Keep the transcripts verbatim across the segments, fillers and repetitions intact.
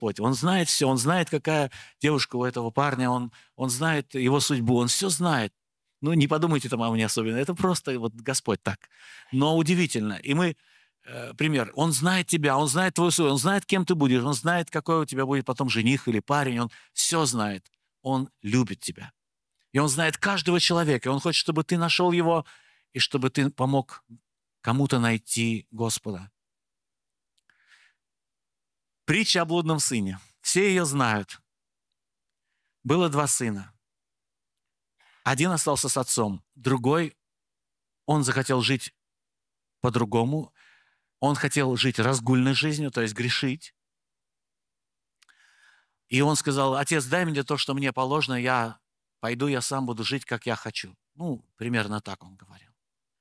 Господь. Он знает все, Он знает, какая девушка у этого парня, Он, он знает его судьбу, Он все знает. Ну, не подумайте там о мне особенно, это просто вот Господь так. Но удивительно. И мы, э, пример, Он знает тебя, Он знает твою судьбу, Он знает, кем ты будешь, Он знает, какой у тебя будет потом жених или парень, Он все знает. Он любит тебя. И Он знает каждого человека, и Он хочет, чтобы ты нашел Его, и чтобы ты помог кому-то найти Господа. Притча о блудном сыне. Все ее знают. Было два сына. Один остался с отцом, другой, он захотел жить по-другому. Он хотел жить разгульной жизнью, то есть грешить. И он сказал: отец, дай мне то, что мне положено, я пойду, я сам буду жить, как я хочу. Ну, примерно так он говорил.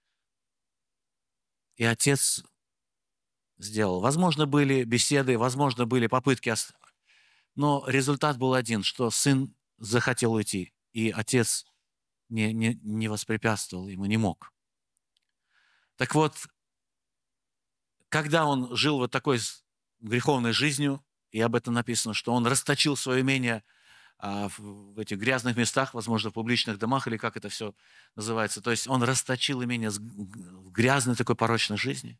И отец сделал. Возможно, были беседы, возможно, были попытки, но результат был один, что сын захотел уйти, и отец не, не, не воспрепятствовал ему, не мог. Так вот, когда он жил вот такой греховной жизнью, и об этом написано, что он расточил свое имение а, в, в этих грязных местах, возможно, в публичных домах, или как это все называется, то есть он расточил имение в грязной такой порочной жизни,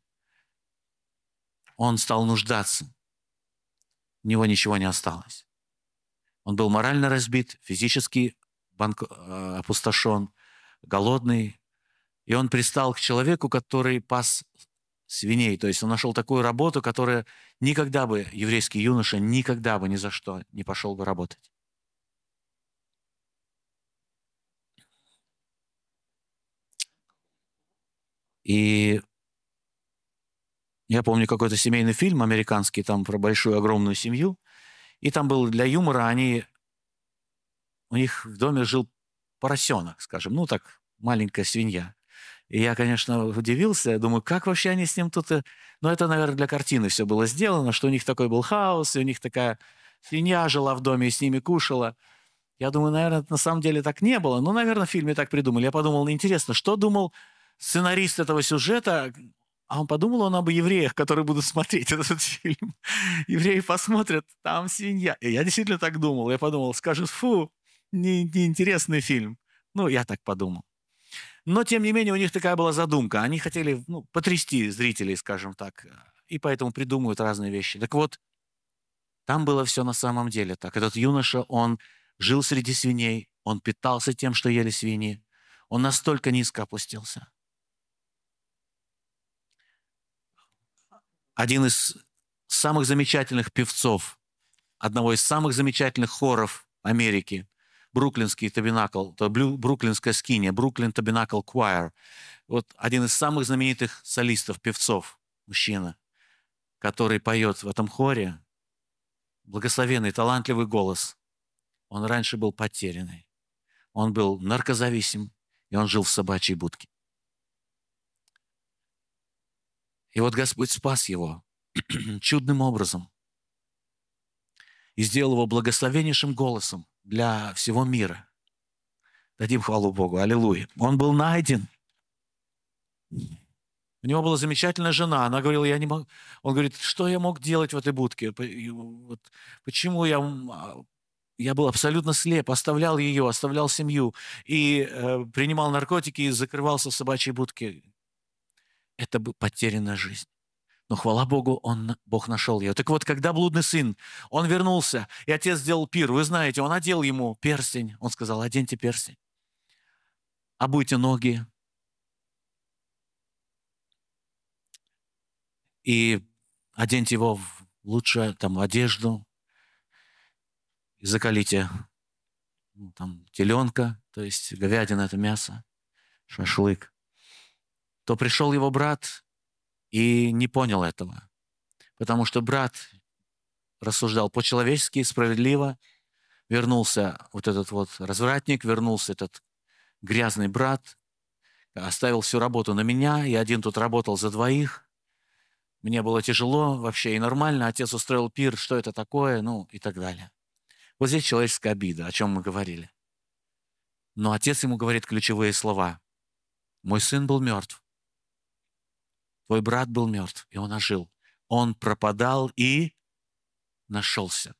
он стал нуждаться, у него ничего не осталось. Он был морально разбит, физически банк... опустошен, голодный. И он пристал к человеку, который пас свиней. То есть он нашел такую работу, которая никогда бы, еврейский юноша, никогда бы ни за что не пошел бы работать. И я помню какой-то семейный фильм американский, там про большую огромную семью. И там был для юмора, они... У них в доме жил поросенок, скажем, ну так, маленькая свинья. И я, конечно, удивился, думаю, как вообще они с ним тут... Ну, это, наверное, для картины все было сделано, что у них такой был хаос, и у них такая свинья жила в доме и с ними кушала. Я думаю, наверное, на самом деле так не было. Ну, наверное, в фильме так придумали. Я подумал, интересно, что думал сценарист этого сюжета? А он подумал, он об евреях, которые будут смотреть этот фильм. Евреи посмотрят, там свинья. И я действительно так думал. Я подумал, скажут, фу, не, неинтересный фильм. Ну, я так подумал. Но, тем не менее, у них такая была задумка. Они хотели, ну, потрясти зрителей, скажем так, и поэтому придумывают разные вещи. Так вот, там было все на самом деле так. Этот юноша, он жил среди свиней, он питался тем, что ели свиньи. Он настолько низко опустился. Один из самых замечательных певцов, одного из самых замечательных хоров Америки, Бруклинский табернакл, то Бруклинская скиния, Бруклин Табернакл Choir. Вот один из самых знаменитых солистов, певцов, мужчина, который поет в этом хоре, благословенный, талантливый голос. Он раньше был потерянный. Он был наркозависим, и он жил в собачьей будке. И вот Господь спас его чудным образом и сделал его благословеннейшим голосом для всего мира. Дадим хвалу Богу. Аллилуйя. Он был найден. У него была замечательная жена. Она говорила, я не могу... Он говорит, что я мог делать в этой будке? Вот почему я... Я был абсолютно слеп, оставлял ее, оставлял семью и э, принимал наркотики и закрывался в собачьей будке. Это была потерянная жизнь. Но, хвала Богу, он, Бог нашел ее. Так вот, когда блудный сын, он вернулся, и отец сделал пир, вы знаете, он одел ему перстень. Он сказал, оденьте перстень, обуйте ноги. И оденьте его в лучшую там, одежду. И закалите ну, там, теленка, то есть говядина – это мясо, шашлык. То пришел его брат и не понял этого. Потому что брат рассуждал по-человечески, справедливо. Вернулся вот этот вот развратник, вернулся этот грязный брат, оставил всю работу на меня, и один тут работал за двоих. Мне было тяжело вообще и нормально. Отец устроил пир, что это такое, ну и так далее. Вот здесь человеческая обида, о чем мы говорили. Но отец ему говорит ключевые слова. Мой сын был мертв. Твой брат был мертв, и он ожил. Он пропадал и нашелся.